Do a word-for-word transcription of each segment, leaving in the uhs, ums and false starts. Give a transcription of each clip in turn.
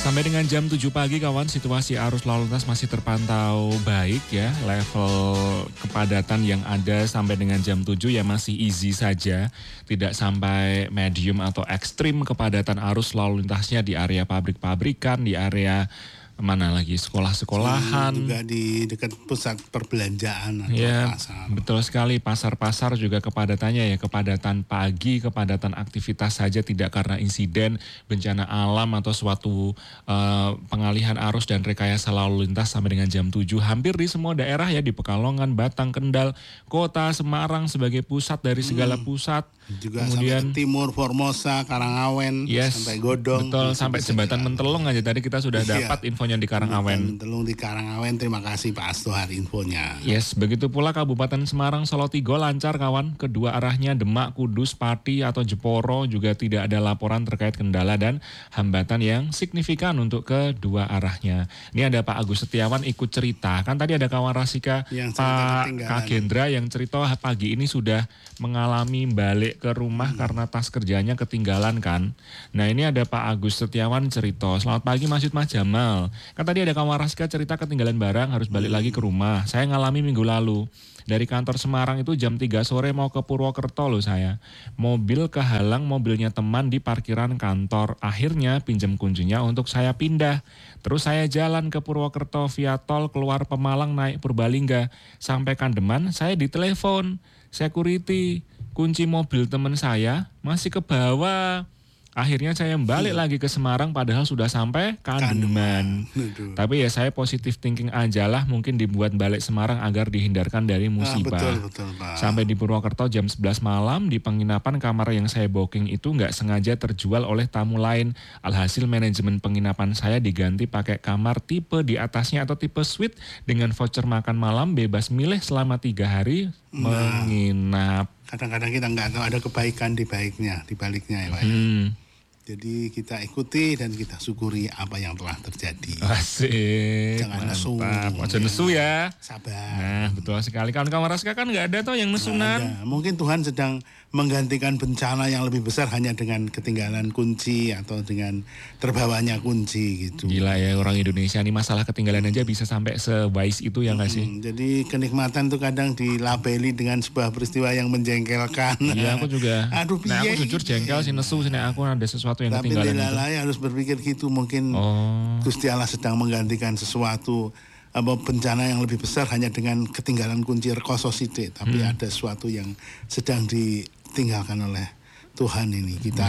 Sampai dengan jam tujuh pagi kawan, situasi arus lalu lintas masih terpantau baik ya. Level kepadatan yang ada sampai dengan jam tujuh ya masih easy saja. Tidak sampai medium atau ekstrim kepadatan arus lalu lintasnya di area pabrik-pabrikan, di area mana lagi sekolah-sekolahan, juga di dekat pusat perbelanjaan atau ya, pasar. Betul sekali, pasar-pasar juga kepadatannya ya, kepadatan pagi, kepadatan aktivitas saja, tidak karena insiden bencana alam atau suatu uh, pengalihan arus dan rekayasa lalu lintas sampai dengan jam tujuh hampir di semua daerah ya, di Pekalongan, Batang, Kendal, Kota Semarang sebagai pusat dari segala hmm. pusat. Juga kemudian sampai timur, Formosa, Karangawen, yes, sampai Godong. Betul, sampai jembatan Mentelung aja tadi kita sudah iya, dapat infonya di Karangawen. Mentelung di Karangawen, terima kasih Pak Astohar infonya. Yes, begitu pula Kabupaten Semarang, Solo Tigo lancar kawan. Kedua arahnya Demak, Kudus, Pati atau Jeporo juga tidak ada laporan terkait kendala dan hambatan yang signifikan untuk kedua arahnya. Ini ada Pak Agus Setiawan ikut cerita. Kan tadi ada kawan Rasika yang Pak Kagendra yang cerita pagi ini sudah mengalami balik ke rumah hmm. karena tas kerjanya ketinggalan kan. Nah ini ada Pak Agus Setiawan cerita. Selamat pagi Mas Yud Mas Jamal. Kan tadi ada kawan Rasika cerita ketinggalan barang harus balik hmm. lagi ke rumah. Saya ngalami minggu lalu. Dari kantor Semarang itu jam tiga sore mau ke Purwokerto loh saya. Mobil kehalang mobilnya teman di parkiran kantor. Akhirnya pinjam kuncinya untuk saya pindah. Terus saya jalan ke Purwokerto via tol keluar Pemalang naik Purbalingga. Sampai Kandeman saya ditelepon. Security, kunci mobil teman saya masih ke bawah. Akhirnya saya balik hmm. lagi ke Semarang padahal sudah sampai Kandeman. Tapi ya saya positive thinking aja lah, mungkin dibuat balik Semarang agar dihindarkan dari musibah. Ah, betul, betul, Pak. Sampai di Purwokerto jam sebelas malam, di penginapan kamar yang saya booking itu nggak sengaja terjual oleh tamu lain. Alhasil manajemen penginapan saya diganti pakai kamar tipe di atasnya atau tipe suite dengan voucher makan malam bebas milih selama tiga hari nah, menginap. Kadang-kadang kita nggak tahu ada kebaikan di baiknya, di baliknya ya Pak. Hmm. Jadi kita ikuti dan kita syukuri apa yang telah terjadi. Asik. Jangan nesu. Jangan nesu ya. Sabar. Nah betul sekali. Kawan-kawan Raska kan nggak ada tuh yang nesunan. Mungkin Tuhan sedang menggantikan bencana yang lebih besar hanya dengan ketinggalan kunci atau dengan terbawanya kunci gitu. Gila ya orang Indonesia nih, masalah ketinggalan aja bisa sampai se-wise itu ya nggak sih? Hmm, jadi kenikmatan tuh kadang dilabeli dengan sebuah peristiwa yang menjengkelkan. Iya aku juga. Aduh, nah aku jujur jengkel sih nesu sih aku ada sesuatu yang tapi ketinggalan. Tapi tidak harus berpikir gitu, mungkin oh. Gusti Allah sedang menggantikan sesuatu apa bencana yang lebih besar hanya dengan ketinggalan kunci rekososite, tapi hmm. ada sesuatu yang sedang ditinggalkan oleh Tuhan ini. Kita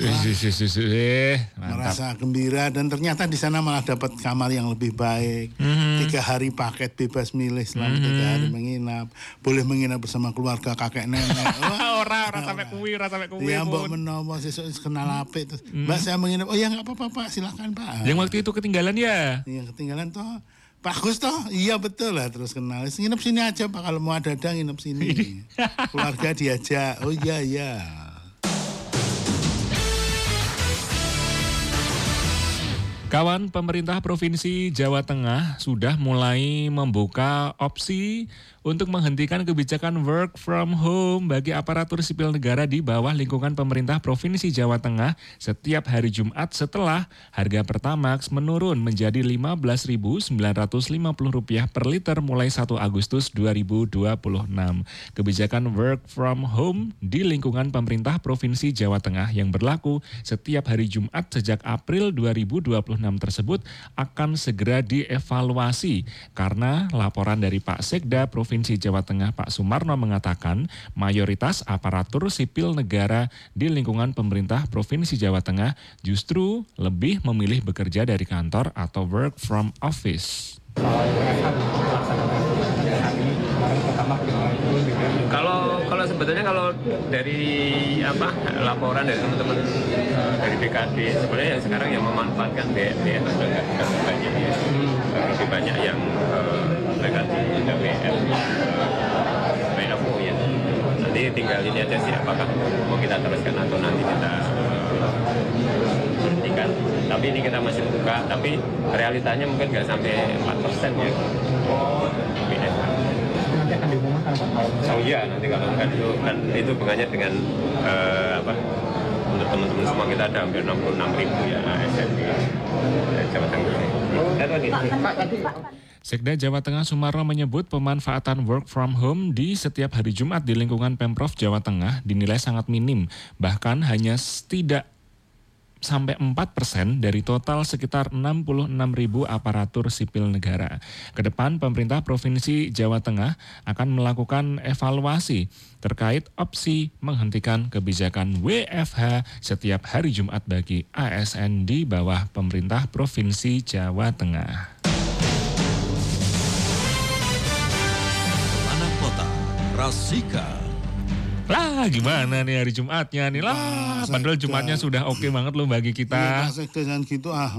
merasa gembira dan ternyata di sana malah dapat kamar yang lebih baik. Mm-hmm. Tiga hari paket bebas milih selama mm-hmm. tiga hari menginap. Boleh menginap bersama keluarga kakek nenek. Ora, ora sampai kuwi, ora sampai kuwi. Ya mbok menomo sesuk kenal apik terus. Mm-hmm. Mbak saya menginap. Oh ya enggak apa-apa Pak, silakan Pak. Yang waktu itu ketinggalan ya? Yang ketinggalan toh. Pak Gus toh, iya betul lah, terus kenal. Nginep sini aja Pak, kalau mau ada-ada nginep sini. Keluarga diajak. Oh iya iya. Kawan, pemerintah Provinsi Jawa Tengah sudah mulai membuka opsi untuk menghentikan kebijakan work from home bagi aparatur sipil negara di bawah lingkungan pemerintah Provinsi Jawa Tengah setiap hari Jumat setelah harga Pertamax menurun menjadi lima belas ribu sembilan ratus lima puluh rupiah per liter mulai satu Agustus dua ribu dua puluh enam. Kebijakan work from home di lingkungan pemerintah Provinsi Jawa Tengah yang berlaku setiap hari Jumat sejak April dua ribu dua puluh enam tersebut akan segera dievaluasi karena laporan dari Pak Sekda Provinsi Jawa Tengah Pak Sumarno mengatakan mayoritas aparatur sipil negara di lingkungan pemerintah Provinsi Jawa Tengah justru lebih memilih bekerja dari kantor atau work from office. Kalau kalau sebetulnya kalau dari apa laporan dari teman-teman uh, dari B K D sebenarnya yang sekarang yang memanfaatkan B F D itu sudah lebih banyak ya. Hmm. Uh, lebih banyak yang uh, B K D dan B F B F O ya. Nanti tinggal ini aja sih apakah mau kita teruskan atau nanti kita uh, berhentikan. Tapi ini kita masih buka, tapi realitanya mungkin nggak sampai empat persen ya. B F. Akan diumumkan apa? Oh iya, nanti kalau kan itu kan itu hubungannya dengan uh, apa? Menurut teman-teman semua kita ada hampir enam puluh enam ribu ya A S N di Jawa Tengah. Sekda Jawa Tengah Sumarno menyebut pemanfaatan work from home di setiap hari Jumat di lingkungan Pemprov Jawa Tengah dinilai sangat minim, bahkan hanya tidak sampai empat persen dari total sekitar enam puluh enam ribu aparatur sipil negara. Kedepan pemerintah Provinsi Jawa Tengah akan melakukan evaluasi terkait opsi menghentikan kebijakan W F H setiap hari Jumat bagi A S N di bawah pemerintah Provinsi Jawa Tengah. Anak Kota, Rasika. Lah gimana nih hari Jumatnya nih lah, padahal Jumatnya sudah oke banget loh bagi kita. Iya, dengan gitu ah.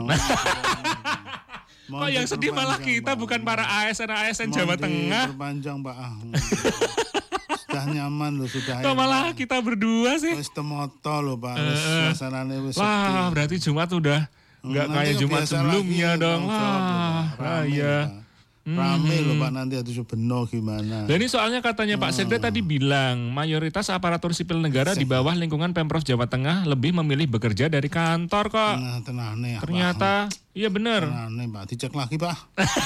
Kok yang sedih malah kita, Pak. Bukan para A S N-A S N Jawa Tengah. Perpanjang Pak ah. Sudah nyaman loh, sudah. Kok malah kita berdua sih? Wis temoto loh Pak, wis suasanane wis. Lah berarti Jumat udah nggak kayak Jumat sebelumnya dong. Lah iya. Rame hmm. loh Pak, nanti harus beno gimana. Dan ini soalnya katanya Pak Sekda hmm. tadi bilang mayoritas aparatur sipil negara di bawah lingkungan Pemprov Jawa Tengah lebih memilih bekerja dari kantor kok. Nah, tenane, ternyata Pak. Iya benar. Tenane Pak, dicek lagi Pak.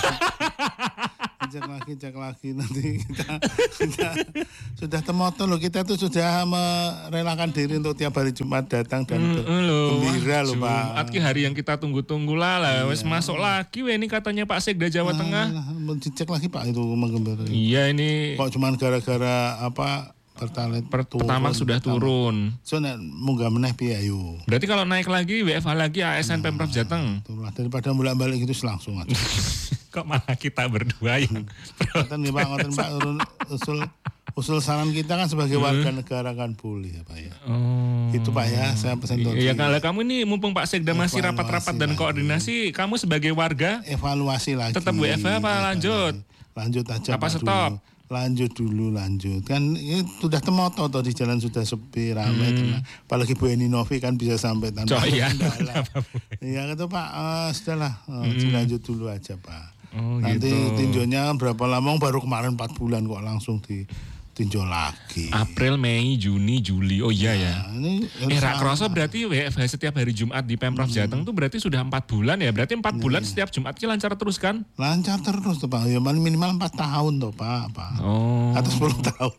Cek lagi, cek lagi nanti kita, kita sudah temoto loh, kita tuh sudah merelakan diri untuk tiap hari Jumat datang dan mm, gembira loh Pak. Jumat ki hari yang kita tunggu-tunggu lah, lah. Wes masuk lagi, weh ini katanya Pak Sekda Jawa nah, Tengah. Nah, dicek lagi Pak itu menggembira. Iya ini. Kok cuman gara-gara apa? Pertalite pertama sudah turun. So nek munggah meneh piye ayo. Berarti kalau naik lagi W F H lagi A S N nah, Pemprov Jateng. Itulah daripada bolak-balik itu langsung aja. Kok malah kita berdua yang ngoten nggih Pak, ngoten Pak, usul usul saran kita kan sebagai warga negara kan boleh ya Pak ya. Oh. Itu Pak ya, saya pesan dulu. Iya kalau kamu ini mumpung Pak Sekda masih rapat-rapat dan koordinasi, kamu sebagai warga evaluasi lagi. Tetap W F H apa lanjut? Lanjut aja apa Pak stop? Dulu. Lanjut dulu, lanjut. Kan ini sudah temoto toh di jalan sudah sepi, ramai. Hmm. Apalagi Bu Eni Novi kan bisa sampai tanpa oh, iya. Iya itu Pak, uh, sudahlah, uh, hmm. lanjut dulu aja Pak. Oh, nanti gitu. tinjaunya berapa lama, baru kemarin empat bulan kok langsung ditinjau lagi. April, Mei, Juni, Juli, oh iya ya. Nah, ini eh Rak Kroso berarti W F H setiap hari Jumat di Pemprov hmm. Jateng tuh berarti sudah empat bulan ya. Berarti empat bulan hmm. setiap Jumat ki lancar terus kan? Lancar terus tuh Pak, ya minimal empat tahun tuh Pak. Pak. Oh. Atau sepuluh tahun.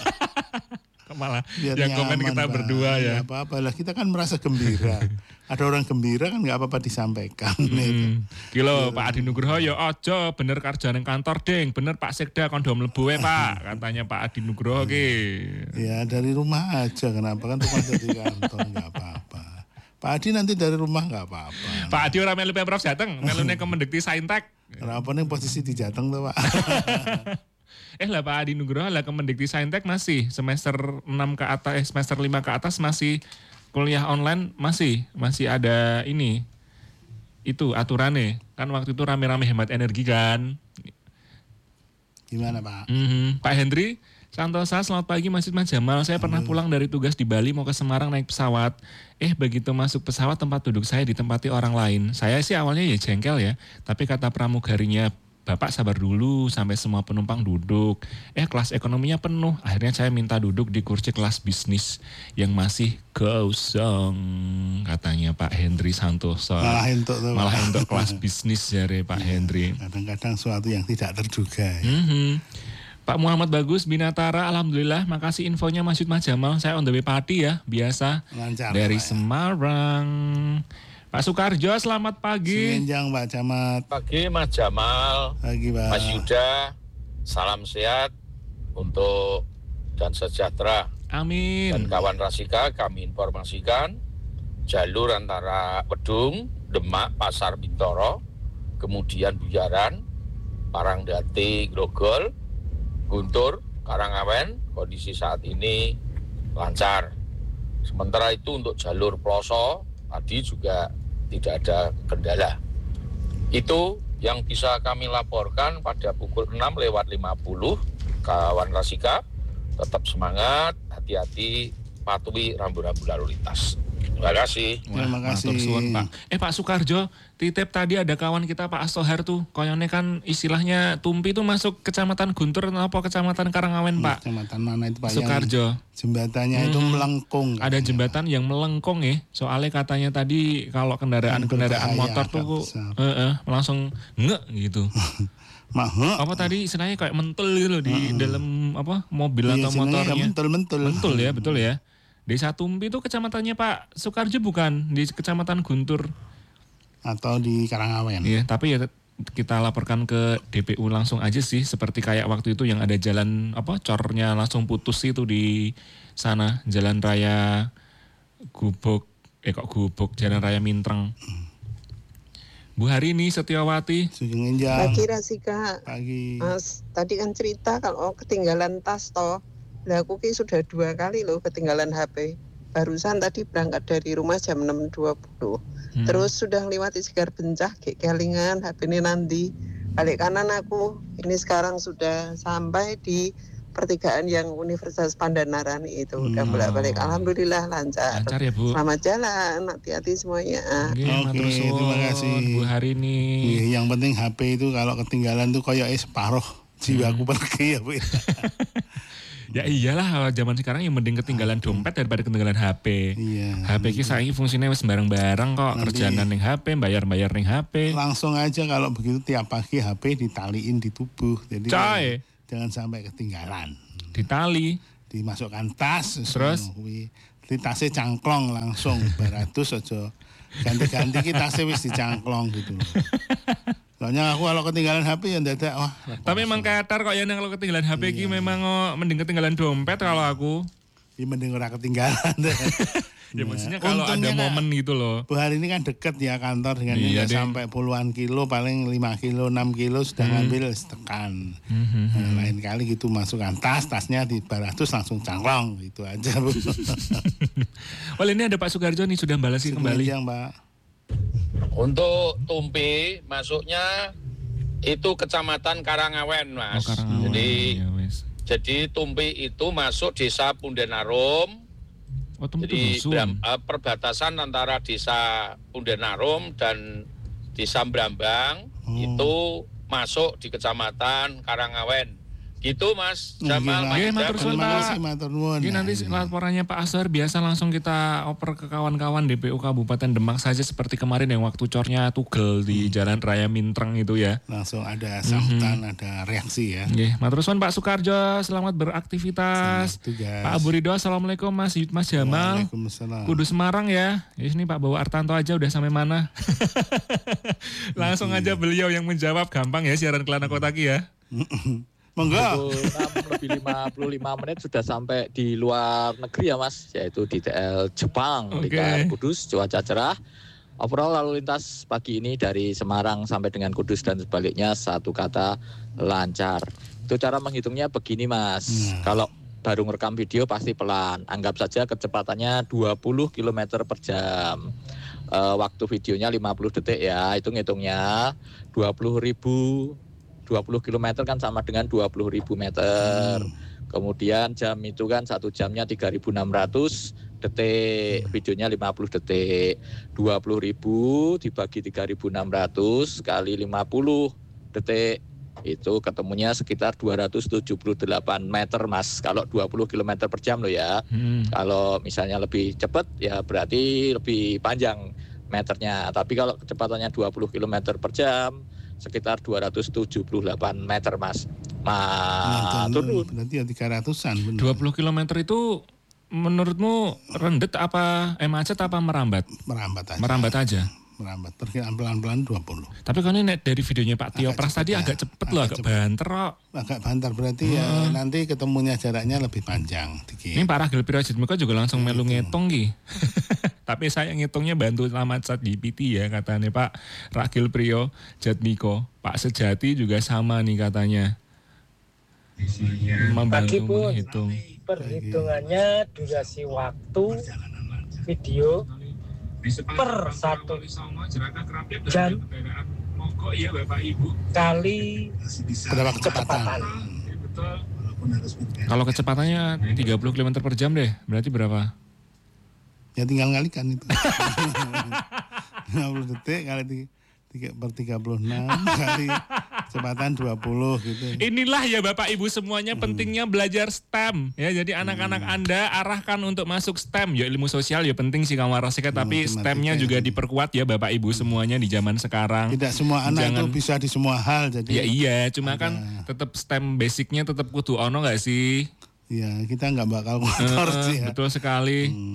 Malah biar yang nyaman, komen kita Pak. berdua ya. Ya apa-apa lah, kita kan merasa gembira. Ada orang gembira kan nggak apa-apa disampaikan. Hmm. Gitu. Kilo ya. Pak Adi Nugroho ya ojo bener kerja ning kantor ding, bener Pak Sekda kondo mlebu Pak, katanya Pak Adi Nugroho ki. Ya dari rumah aja, kenapa kan rumah dari kantor nggak apa-apa. Pak Adi nanti dari rumah nggak apa-apa. Pak Adi orang melu Pemprov Jateng, melune Kemendikti Saintek. Kenapa nih posisi di Jateng tuh Pak? Eh lah Pak Adi Nugroho lah Kemendikti Saintek masih semester enam ke atas, eh, semester lima ke atas masih kuliah online, masih masih ada ini itu aturannya kan waktu itu rame-rame hemat energi kan. Gimana Pak? Mm-hmm. Pak Hendri Santosa, selamat pagi Mas Mas Jamal. Saya pernah pulang dari tugas di Bali mau ke Semarang naik pesawat. Eh begitu masuk pesawat tempat duduk saya ditempati orang lain. Saya sih awalnya ya jengkel ya, tapi kata pramugarinya, Bapak sabar dulu sampai semua penumpang duduk. Eh kelas ekonominya penuh. Akhirnya saya minta duduk di kursi kelas bisnis yang masih kosong. Katanya Pak Hendri Santoso. Malah untuk tuh, Malah untuk kelas bisnis jare Pak ya, Hendri. Kadang-kadang sesuatu yang tidak terduga. Ya. Mm-hmm. Pak Muhammad Bagus Binatara, alhamdulillah. Makasih infonya Mas Mas Jamal. Saya on the way party ya, biasa. Lancar, dari Pak, Semarang. Ya. Pak Sukarjo, selamat pagi. Sinjang Pak Camat. Pagi Mas Jamal. Pagi Pak. Mas Yuda, salam sehat untuk dan sejahtera. Amin. Dan kawan Rasika kami informasikan jalur antara Wedung, Demak, Pasar Bintoro, kemudian Bujaran, Parangdati, Grogol, Guntur, Karangawen, kondisi saat ini lancar. Sementara itu untuk jalur Ploso tadi juga tidak ada kendala. Itu yang bisa kami laporkan pada pukul enam lewat lima puluh. Kawan Rasika tetap semangat, hati-hati, patuhi rambu-rambu lalu lintas. Terima kasih. Wah, Terima kasih. matur suwun, Pak. Eh Pak Sukarjo, titip tadi ada kawan kita Pak Astohar tuh, koyone kan istilahnya Tumpi itu masuk kecamatan Guntur apa kecamatan Karangawen Pak? Kecamatan mana itu Pak? Sukarjo. Yang jembatannya itu Hmm. melengkung. Ada katanya. jembatan yang melengkung ya, soalnya katanya tadi kalau kendaraan-kendaraan Berbahaya, motor agak tuh besar. eh, eh, langsung ngek gitu. Mahal. Apa tadi istilahnya kayak mentul gitu loh di dalam apa mobil Iya, atau senengnya motornya. ya mentul-mentul. Mentul ya, betul ya. Desa Tumpi itu kecamatannya Pak Sukarjo bukan, di kecamatan Guntur. Atau di Karangawen. Iya, tapi ya kita laporkan ke D P U langsung aja sih, seperti kayak waktu itu yang ada jalan apa cornya langsung putus itu di sana, Jalan Raya Gubuk, eh kok Gubuk, Jalan Raya Mintreng. Bu Harini Setiawati. Sugeng Enjang. Pagi Rasika, Pagi. Mas, tadi kan cerita kalau ketinggalan tas toh. Lah aku ki sudah dua kali loh ketinggalan H P. Barusan tadi berangkat dari rumah jam enam dua puluh. Hmm. Terus sudah lewati Sigar Bencah, kayak kelingan H P ini nanti. Balik kanan aku, ini sekarang sudah sampai di pertigaan yang Universitas Pandanarani itu. Udah Hmm. bolak-balik, alhamdulillah lancar. Lancar ya Bu. Selamat jalan, hati-hati semuanya. Oke, matur Oke, suwun, terima kasih. Bu Harini. Iya, yang penting H P itu kalau ketinggalan tuh koyoknya separuh jiwaku pergi ya Bu. Ya iyalah zaman sekarang yang mending ketinggalan dompet daripada ketinggalan H P. Iya. H P ki saiki fungsinya wis bareng-bareng kok, Nanti- kerjaan ning H P, bayar-bayar ning H P. Langsung aja kalau begitu tiap pagi H P ditaliin di tubuh. Jadi Coy. jangan sampai ketinggalan. Ditali. Dimasukkan tas Terus? kuwi di tasnya cangklong langsung baratus aja ganti-ganti kita tasnya wis dicangklong gitu loh. Soalnya aku kalau ketinggalan H P ya dadak wah. Tapi emang katar kok ya nek kalau ketinggalan H P ki memang oh, mending ketinggalan dompet kalau aku. Ya mending ora ketinggalan. Ya maksudnya kalau ada Untungnya, momen gitu loh. Bu hari ini kan deket ya kantor dengan Iya, nggak deh. sampai puluhan kilo, paling lima kilo, enam kilo sudah ngambil tekan. Hmm, Nah, lain kali gitu masukkan tas, tasnya di baratus langsung cangklong gitu aja Bu. Oh ini ada Pak Sukarjo nih sudah balas kembali. Yang Pak. Untuk Tumpi masuknya itu kecamatan Karangawen, Oh Mas. Karangawen. Jadi Ya, wis. jadi Tumpi itu masuk desa Pundenarum. Oh temu Jadi dusun. Bram- eh, perbatasan antara desa Pundenarum dan desa Brambang Oh. itu masuk di kecamatan Karangawen. Gitu Mas Jamal. Nggih, Nggih, Mas matur Jamal. suwun, Terima Pak. kasih matur nuwun. Ini nanti Nah, laporannya Pak Asar biasa langsung kita oper ke kawan-kawan D P U Kabupaten Demak saja seperti kemarin yang waktu cornya tugel di Jalan Raya Mintreng itu ya. langsung ada sambutan, ada reaksi ya. Nggih, matur suwun Pak Sukarjo, selamat beraktivitas. Selamat tugas. Pak Abu Ridho, assalamualaikum Mas Mas Jamal. Waalaikumsalam. Kudu Semarang ya. Ini Pak Bawa Artanto aja udah sampai mana? Langsung aja beliau yang menjawab, gampang ya siaran Kelana Kotaki ya. Monggo. Pukul enam lebih lima puluh lima menit sudah sampai di luar negeri ya Mas, yaitu di T L Jepang, Oke. Ligar Kudus, cuaca cerah. Overall lalu lintas pagi ini dari Semarang sampai dengan Kudus dan sebaliknya satu kata lancar. Itu cara menghitungnya begini Mas, Hmm. kalau baru ngerekam video pasti pelan. Anggap saja kecepatannya dua puluh kilometer per jam. Eh, waktu videonya lima puluh detik ya, itu ngitungnya dua puluh ribu. dua puluh kilometer kan sama dengan dua puluh ribu meter. Kemudian jam itu kan satu jamnya tiga ribu enam ratus detik, videonya lima puluh detik. dua puluh ribu dibagi tiga ribu enam ratus kali lima puluh detik. Itu ketemunya sekitar dua ratus tujuh puluh delapan meter Mas. Kalau dua puluh kilometer per jam loh ya. Hmm. Kalau misalnya lebih cepat ya berarti lebih panjang meternya. Tapi kalau kecepatannya dua puluh kilometer per jam sekitar dua ratus tujuh puluh delapan meter Mas. Nah, Matur berarti ya tiga ratusan benar. dua puluh kilometer itu menurutmu rendet apa eh macet apa merambat? Merambat aja. Merambat aja. Merambat. Perkiraan pelan-pelan dua puluh. Tapi kan ini dari videonya Pak Tio Agak Pras cepet tadi ya. agak cepet loh, Agak agak cepet. banter kok. Agak bantar berarti ya nanti ketemunya jaraknya lebih panjang dikit. Ini Pak Ragil Pirojitmiko juga langsung melu ngitung ki. Tapi saya ngitungnya bantu selamat Chat G P T ya katanya Pak Ragil Priyo Jatmiko. Pak Sejati juga sama nih katanya. Membantu Pagi, Bun. menghitung. Perhitungannya durasi waktu video per satu jam kali Berapa kecepatan? kecepatan. Kalau kecepatannya tiga puluh kilometer per jam deh, berarti berapa? Ya tinggal ngalikan itu. lima puluh detik kali tiga per tiga puluh enam kali kecepatan dua puluh gitu. Inilah ya Bapak Ibu semuanya hmm. pentingnya belajar STEM ya. Jadi anak-anak hmm. Anda arahkan untuk masuk STEM. Ya ilmu sosial ya penting sih Kang Warasika, tapi STEM-nya juga diperkuat ya Bapak Ibu semuanya di zaman sekarang. Tidak semua anak Jangan, itu bisa di semua hal jadi. Ya iya, cuma ada. Kan tetap STEM basicnya tetap kudu ono nggak sih? Iya, kita nggak bakal kotor uh, sih ya. Betul sekali. Hmm.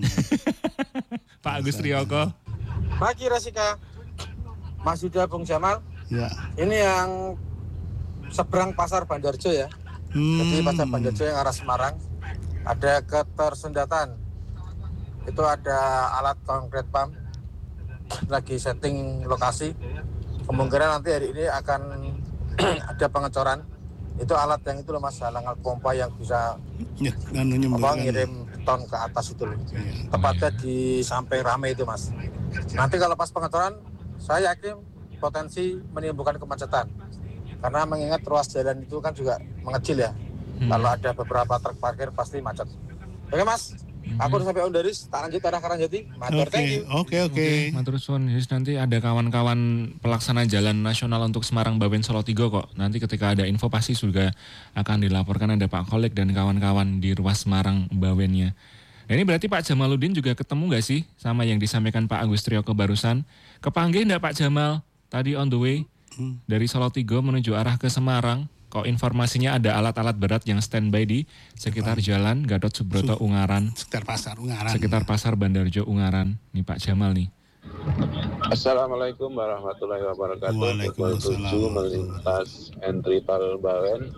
Pak Agus Trioko. Pagi Rasika. Mas Yuda, Bung Jamal. Ya. Ini yang seberang pasar Bandarjo ya. Hmm. Jadi pasar Bandarjo yang arah Semarang ada ketersendatan. Itu ada alat konkret pump lagi setting lokasi. Kemungkinan nanti hari ini akan ada pengecoran. Itu alat yang itu loh Mas, halangan pompa yang bisa ya, apa, ngirim beton ke atas itu loh. Ya. Tepatnya di samping Rame itu Mas. Nanti kalau pas pengecoran saya yakin potensi menimbulkan kemacetan. Karena mengingat ruas jalan itu kan juga mengecil ya. Hmm. Kalau ada beberapa truk parkir pasti macet. Oke Mas, hmm. aku udah sampai Ondaris, tak lanjut arah Karangjati. Matur, thank you. Oke, oke. Matur suwun. Nanti ada kawan-kawan pelaksana jalan nasional untuk Semarang Bawen Solo tiga kok. Nanti ketika ada info pasti juga akan dilaporkan, ada Pak Kolek dan kawan-kawan di ruas Semarang Bawennya. Nah ini berarti Pak Jamaludin juga ketemu gak sih sama yang disampaikan Pak Agus Trioko barusan? Kepanggih enggak Pak Jamal tadi on the way hmm. dari Solo tiga menuju arah ke Semarang? Kok informasinya ada alat-alat berat yang standby di sekitar jalan Gatot Subroto Ungaran. Sekitar pasar Ungaran. Sekitar pasar Bandarjo Ungaran. Nih Pak Jamal nih. Assalamualaikum warahmatullahi wabarakatuh. Waalaikumsalam. Melintas entry tol Bawen.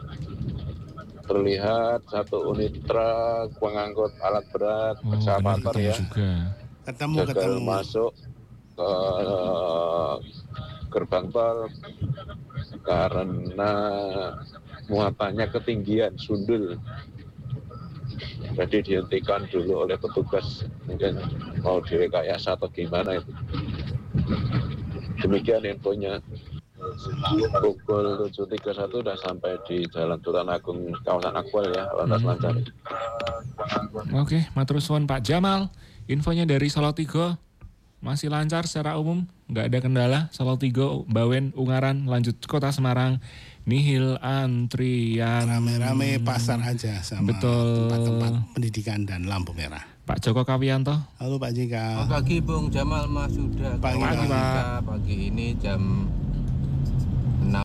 Terlihat satu unit truk pengangkut alat berat oh, ekskavator ya. Juga. Ketemu Gagal ketemu. masuk ke uh, gerbang tol karena muatannya ketinggian sundul. Jadi dihentikan dulu oleh petugas, mungkin mau direkayasa atau gimana itu. Demikian infonya. Pukul tujuh tiga puluh satu sudah sampai di Jalan Sultan Agung kawasan Akwel ya, lantas hmm. lancar. Oke, matur suwun Pak Jamal. Infonya dari Solo tiga masih lancar secara umum, nggak ada kendala. Solo tiga, Bawen, Ungaran, lanjut Kota Semarang, nihil antrian. Rame-rame pasar aja sama betul. Tempat-tempat pendidikan dan lampu merah. Pak Joko Kawianto. Halo Pak Jika. Selamat pagi Bung Jamal, Mas sudah. Pagi, pagi Pak. Pagi ini jam enam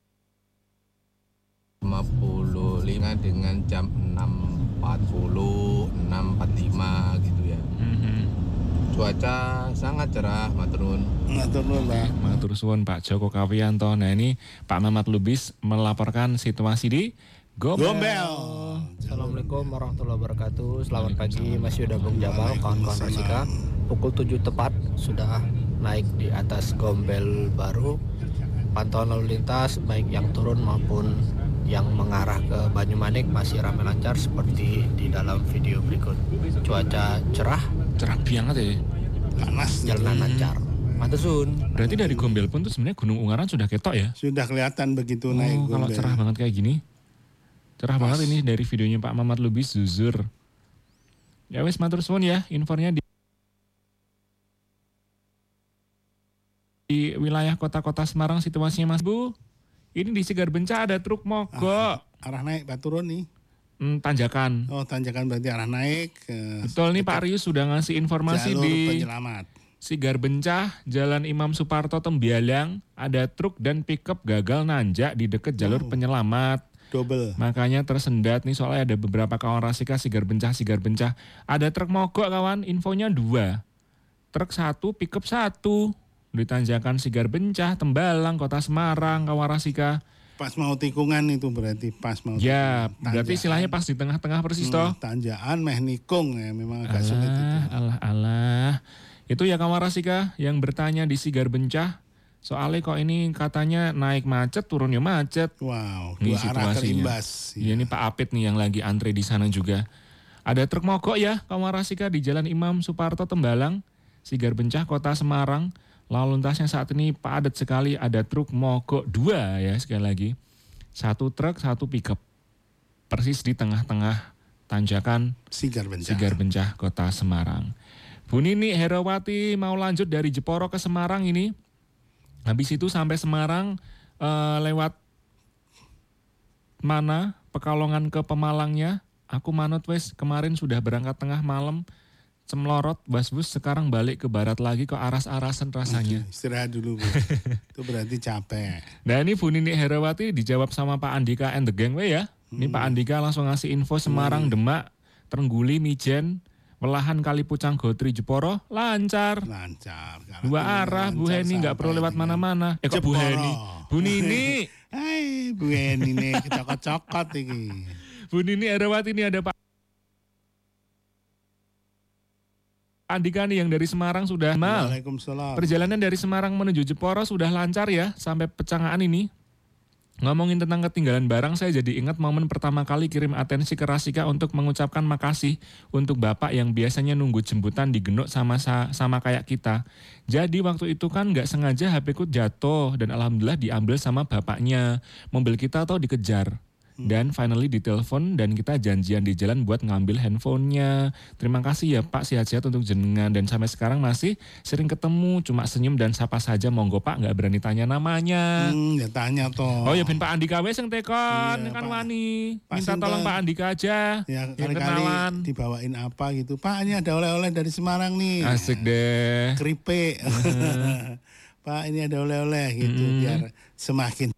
lima puluh lima dengan jam enam empat puluh, enam empat puluh lima gitu ya. Mm-hmm. Cuaca sangat cerah, maturun. Maturun Pak. Matur suwun Pak Joko Kawianto. Nah ini Pak Mamat Lubis melaporkan situasi di Gombel. Gombel. Assalamualaikum warahmatullahi wabarakatuh. Selamat pagi Mas Yuda, Bung Jamal, kawan-kawan Rasika. Pukul tujuh tepat sudah naik di atas Gombel baru. Pantauan lalu lintas baik yang turun maupun yang mengarah ke Banyumanik masih ramai lancar seperti di dalam video berikut. Cuaca cerah, cerah banget ya. Panas. Jalanan lancar. Matur suwun. Berarti dari Gombel pun tuh sebenarnya Gunung Ungaran sudah ketok ya? Sudah kelihatan begitu oh, naik Gombel. Kalau cerah banget kayak gini. Cerah Pas. banget ini dari videonya Pak Mamat Lubis Zuzur. Ya wes matur suwun ya, infonya di di wilayah kota-kota Semarang situasinya Mas Bu. Ini di Sigar Bencah ada truk mogok. Ah, arah naik Pak turun nih. Hmm, tanjakan. Oh tanjakan berarti arah naik. Ke Betul nih Pak Rius sudah ngasih informasi jalur di penyelamat. Sigar Bencah, Jalan Imam Suparto Tembialang, ada truk dan pickup gagal nanjak di dekat jalur oh. penyelamat. Double. Makanya tersendat nih soalnya ada beberapa kawan Rasika Sigar Bencah, Sigar Bencah. Ada truk mogok kawan, infonya dua. Truk satu, pickup satu. Di tanjakan Sigar Bencah, Tembalang, Kota Semarang, kawan Rasika. Pas mau tikungan itu berarti pas mau ya, tikungan. Berarti istilahnya pas di tengah-tengah persis toh. Hmm, tanjakan meh nikung ya, memang agak alah, sulit itu. Alah, alah. Itu ya kawan Rasika yang bertanya di Sigar Bencah. Soalnya kok ini katanya naik macet, turunnya macet. Wow, dua arah terimbas. Ya. Ini Pak Apit nih yang lagi antre di sana juga. Ada truk mogok ya, kawan Rasika di Jalan Imam Suparto Tembalang, Sigar Bencah, Kota Semarang. Lalu lintasnya saat ini padat sekali, ada truk mogok dua ya sekali lagi. Satu truk, satu pickup. Persis di tengah-tengah tanjakan Sigar Bencah. Sigar Bencah, Kota Semarang. Bu Nini Herawati mau lanjut dari Jeporo ke Semarang ini. Habis itu sampai Semarang uh, lewat mana? Pekalongan ke Pemalangnya. Aku manut wes kemarin sudah berangkat tengah malam. Cemlorot bus-bus sekarang balik ke barat lagi ke aras-arasan rasanya. Istirahat dulu Bu. Itu berarti capek. Nah ini Bu Nini Herawati dijawab sama Pak Andika and the gang we ya. Ini hmm. Pak Andika langsung ngasih info Semarang, hmm. Demak, Trengguli, Mijen, Welahan, Kalipucang, Gotri, Jeporo lancar. Lancar. Dua arah Bu Heni nggak perlu lewat mana-mana. Eh kok Bu Heni? Bu Nini. Hai Bu Heni nih kecokot-cokot ini. Bu Nini Herawati ini ada Pak Andika nih yang dari Semarang sudah mal. Waalaikumsalam. Perjalanan dari Semarang menuju Jeporo sudah lancar ya sampai Pecangaan ini. Ngomongin tentang ketinggalan barang, saya jadi ingat momen pertama kali kirim atensi ke Rasika untuk mengucapkan makasih untuk Bapak yang biasanya nunggu jemputan di Genuk sama sama kayak kita. Jadi waktu itu kan nggak sengaja H P ku jatuh dan alhamdulillah diambil sama bapaknya. Mobil kita tuh dikejar. Dan finally ditelepon dan kita janjian di jalan buat ngambil handphonenya. Terima kasih ya Pak, sehat-sehat untuk jenengan. Dan sampai sekarang masih sering ketemu, cuma senyum dan sapa saja. Monggo Pak, nggak berani tanya namanya. Hmm, ya tanya toh. Oh ya ben Pak Andika wes yang tekon, iya, kan Pak, wani. Minta tolong Pak Andika aja. Ya kali-kali dibawain apa gitu. Pak ini ada oleh-oleh dari Semarang nih. Asik deh. Keripik. Uh-huh. Pak ini ada oleh-oleh gitu, uh-huh. biar semakin